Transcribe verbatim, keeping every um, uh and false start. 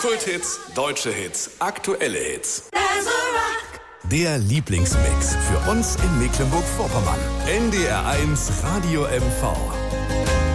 Kulthits, deutsche Hits, aktuelle Hits. Der Lieblingsmix für uns in Mecklenburg-Vorpommern. N D R eins Radio M V.